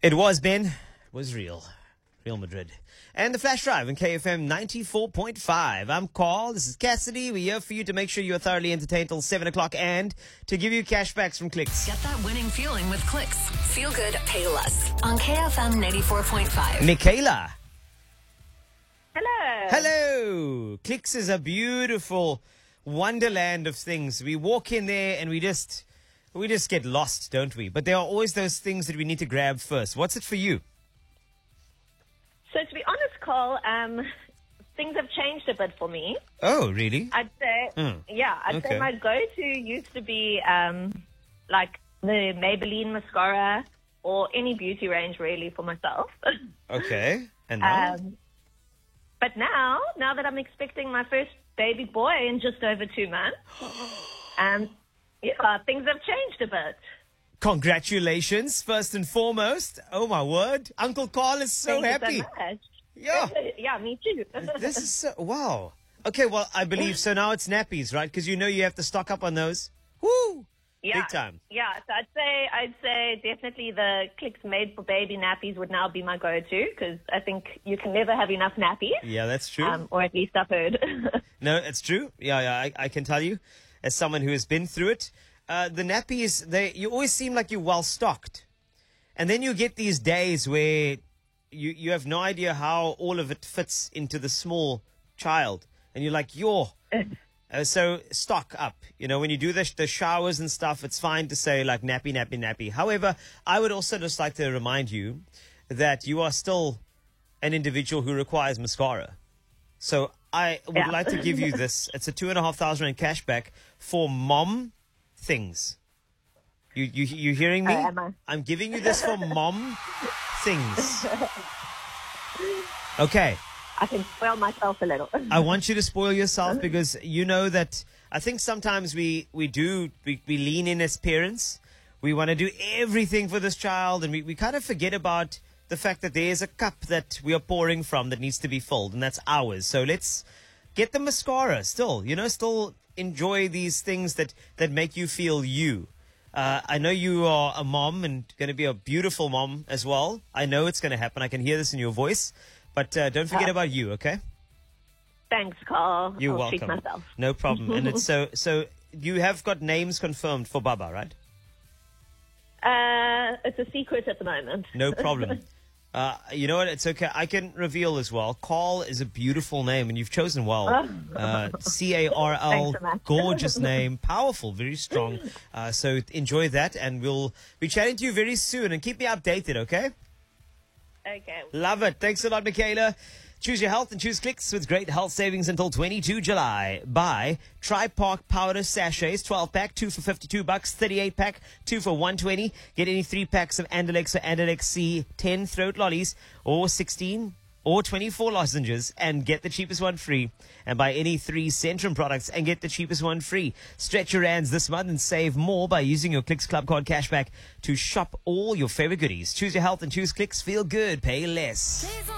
It was, Ben. It was real. Real Madrid. And the Flash Drive on KFM 94.5. I'm Carl. This is Cassidy. We're here for you to make sure you're thoroughly entertained till 7 o'clock and to give you cashbacks from Clicks. Get that winning feeling with Clicks. Feel good, pay less. On KFM 94.5. Michaela. Hello. Hello. Clicks is a beautiful wonderland of things. We walk in there and we just get lost, don't we? But there are always those things that we need to grab first. What's it for you? So to be honest, Cole, things have changed a bit for me. Oh, really? I'd say, I'd Okay. say my go-to used to be like the Maybelline mascara or any beauty range really for myself. Okay. And now? But now that I'm expecting my first baby boy in just over 2 months, things have changed a bit. Congratulations, first and foremost. Oh, my word. Uncle Carl is so Thank happy. you so much. Yeah. Yeah, me too. This is so, wow. Okay, well, I believe so now it's nappies, right? Because you know you have to stock up on those. Woo! Yeah, Big time. Yeah, so I'd say definitely the Clicks Made for Baby nappies would now be my go-to because I think you can never have enough nappies. Yeah, that's true. Or at least I've heard. No, it's true. Yeah, I can tell you, as someone who has been through it, the nappies, you always seem like you're well stocked. And then you get these days where you have no idea how all of it fits into the small child. And you're like, so stock up. You know, when you do the showers and stuff, it's fine to say like nappy, nappy, nappy. However, I would also just like to remind you that you are still an individual who requires mascara. So I would like to give you this. It's a 2,500 Rand cashback for mom things. You hearing me? I'm giving you this for mom things. Okay. I can spoil myself a little. I want you to spoil yourself because you know that I think sometimes we lean in as parents. We want to do everything for this child and we kind of forget about the fact that there's a cup that we are pouring from that needs to be filled and that's ours. So let's get the mascara still, still enjoy these things that make you feel you. I know you are a mom and going to be a beautiful mom as well. I know it's going to happen. I can hear this in your voice. But don't forget about you, okay? Thanks, Carl. You're I'll welcome. treat myself. No problem. And it's so you have got names confirmed for Baba, right? It's a secret at the moment. No problem. You know what? It's okay. I can reveal as well. Carl is a beautiful name, and you've chosen well. Carl, Thanks so much. gorgeous name, powerful, very strong. So enjoy that, and we'll be chatting to you very soon. And keep me updated, okay? Okay. Love it. Thanks a lot, Michaela. Choose your health and choose Clicks with great health savings until 22 July. Buy Tri-Park powder sachets, 12-pack, 2 for $52, 38-pack, 2 for $120. Get any 3 packs of Andalex or Andalex C, 10 throat lollies, or 16 or 24 lozenges and get the cheapest one free. And buy any 3 Centrum products and get the cheapest one free. Stretch your hands this month and save more by using your Clicks Club Card cashback to shop all your favorite goodies. Choose your health and choose Clicks. Feel good, pay less.